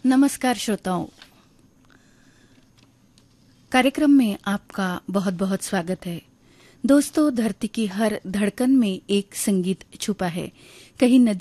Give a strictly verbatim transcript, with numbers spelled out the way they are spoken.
नमस्कार श्रोताओं, कार्यक्रम में आपका बहुत बहुत स्वागत है। दोस्तों, धरती की हर धड़कन में एक संगीत छुपा है। कहीं नदी